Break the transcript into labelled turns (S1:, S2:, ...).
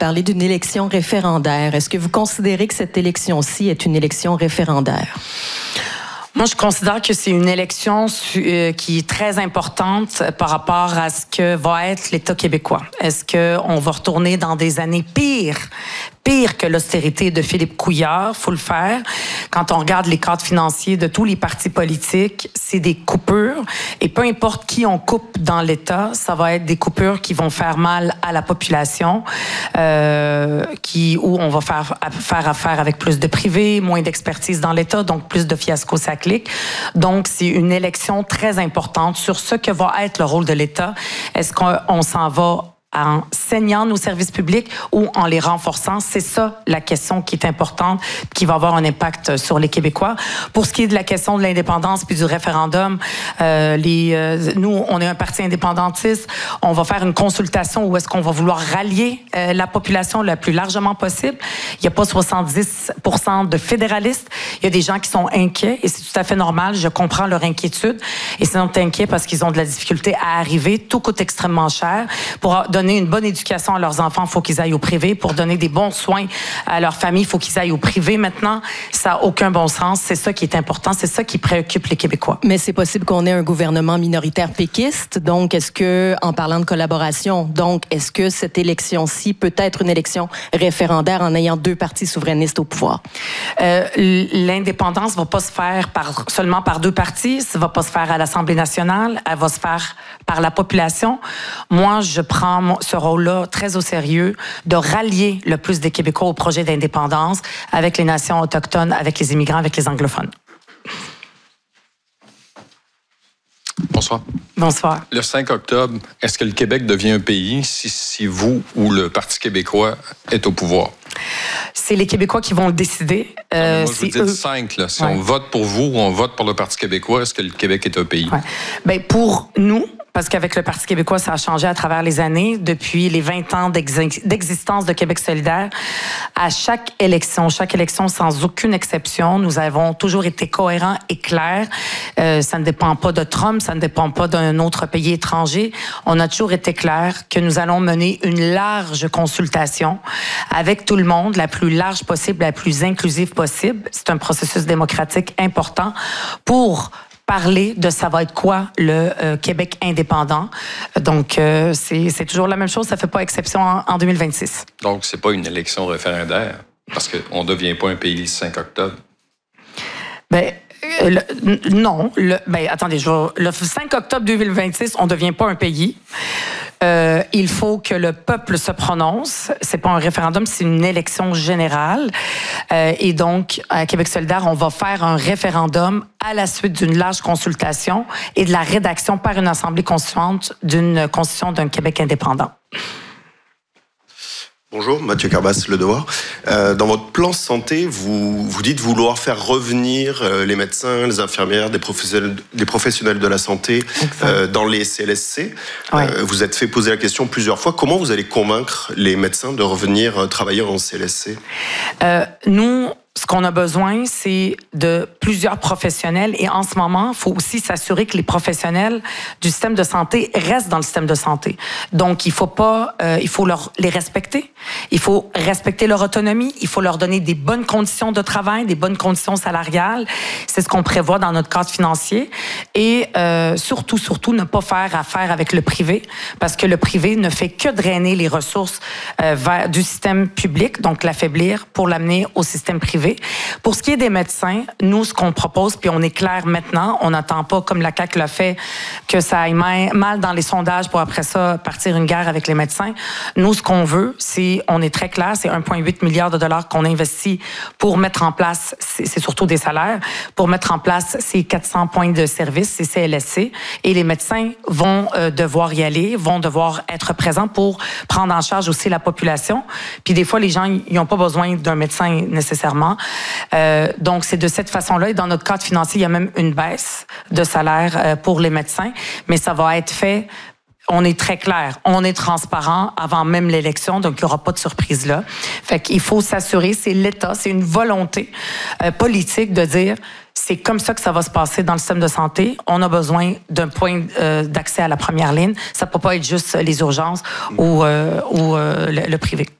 S1: parlé d'une élection référendaire. Est-ce que vous considérez que cette élection-ci est une élection référendaire?
S2: Moi, je considère que c'est une élection qui est très importante par rapport à ce que va être l'État québécois. Est-ce qu'on va retourner dans des années pire que l'austérité de Philippe Couillard? Faut le faire. Quand on regarde les cadres financiers de tous les partis politiques, c'est des coupures. Et peu importe qui on coupe dans l'État, ça va être des coupures qui vont faire mal à la population, où on va faire affaire avec plus de privés, moins d'expertise dans l'État, donc plus de fiasco ça clique. Donc, c'est une élection très importante sur ce que va être le rôle de l'État. Est-ce qu'on s'en va en saignant nos services publics ou en les renforçant? C'est ça la question qui est importante, qui va avoir un impact sur les Québécois. Pour ce qui est de la question de l'indépendance puis du référendum, nous, on est un parti indépendantiste. On va faire une consultation où est-ce qu'on va vouloir rallier la population le plus largement possible. Il n'y a pas 70% de fédéralistes. Il y a des gens qui sont inquiets et c'est tout à fait normal. Je comprends leur inquiétude. Et ils sont inquiets parce qu'ils ont de la difficulté à arriver. Tout coûte extrêmement cher. Pour donner une bonne éducation à leurs enfants, il faut qu'ils aillent au privé. Pour donner des bons soins à leur famille, il faut qu'ils aillent au privé maintenant. Ça n'a aucun bon sens. C'est ça qui est important. C'est ça qui préoccupe les Québécois.
S1: Mais c'est possible qu'on ait un gouvernement minoritaire péquiste. Donc, est-ce que, en parlant de collaboration, est-ce que cette élection-ci peut être une élection référendaire en ayant deux partis souverainistes au pouvoir?
S2: L'indépendance ne va pas se faire seulement par deux partis. Ça ne va pas se faire à l'Assemblée nationale. Elle va se faire par la population. Moi, je prends ce rôle-là très au sérieux, de rallier le plus des Québécois au projet d'indépendance avec les nations autochtones, avec les immigrants, avec les anglophones.
S3: Bonsoir.
S2: Bonsoir.
S3: Le 5 octobre, est-ce que le Québec devient un pays si vous ou le Parti québécois est au pouvoir?
S2: C'est les Québécois qui vont le décider.
S3: Moi, je vous dis le 5. Là. Si on vote pour vous ou on vote pour le Parti québécois, est-ce que le Québec est un pays?
S2: Ouais. Bien, pour nous, parce qu'avec le Parti québécois, ça a changé à travers les années. Depuis les 20 ans d'existence de Québec solidaire, à chaque élection sans aucune exception, nous avons toujours été cohérents et clairs. Ça ne dépend pas de Trump, ça ne dépend pas d'un autre pays étranger. On a toujours été clairs que nous allons mener une large consultation avec tout le monde, la plus large possible, la plus inclusive possible. C'est un processus démocratique important pour parler de ça va être quoi le Québec indépendant. Donc, c'est toujours la même chose, ça ne fait pas exception en 2026.
S3: Donc, c'est pas une élection référendaire, parce qu'on ne devient pas un pays le 5 octobre.
S2: Bien, non. Attendez, le 5 octobre 2026, on ne devient pas un pays. Il faut que le peuple se prononce. C'est pas un référendum, c'est une élection générale. Et donc, à Québec solidaire, on va faire un référendum à la suite d'une large consultation et de la rédaction par une assemblée constituante d'une constitution d'un Québec indépendant.
S4: Bonjour, Mathieu Carbas, Le Devoir. Dans votre plan santé, vous dites vouloir faire revenir les médecins, les infirmières, des professionnels de la santé dans les CLSC. Ouais. Vous êtes fait poser la question plusieurs fois. Comment vous allez convaincre les médecins de revenir travailler en CLSC?
S2: Nous, ce qu'on a besoin, c'est de plusieurs professionnels. Et en ce moment, il faut aussi s'assurer que les professionnels du système de santé restent dans le système de santé. Donc, il faut les respecter. Il faut respecter leur autonomie. Il faut leur donner des bonnes conditions de travail, des bonnes conditions salariales. C'est ce qu'on prévoit dans notre cadre financier. Et surtout, ne pas faire affaire avec le privé, parce que le privé ne fait que drainer les ressources du système public, donc l'affaiblir pour l'amener au système privé. Pour ce qui est des médecins, nous, ce qu'on propose, puis on est clair maintenant, on n'attend pas, comme la CAQ l'a fait, que ça aille mal dans les sondages pour après ça partir une guerre avec les médecins. Nous, ce qu'on veut, on est très clair, c'est 1,8 milliard de dollars qu'on investit pour mettre en place, c'est surtout des salaires, pour mettre en place ces 400 points de service, ces CLSC, et les médecins vont devoir y aller, vont devoir être présents pour prendre en charge aussi la population. Puis des fois, les gens, ils n'ont pas besoin d'un médecin nécessairement. Donc, c'est de cette façon-là. Et dans notre cadre financier, il y a même une baisse de salaire pour les médecins, mais ça va être fait. On est très clair, on est transparent avant même l'élection, donc il n'y aura pas de surprise là. Fait qu'il faut s'assurer, c'est l'État, c'est une volonté politique de dire c'est comme ça que ça va se passer dans le système de santé. On a besoin d'un point d'accès à la première ligne. Ça ne peut pas être juste les urgences ou le privé.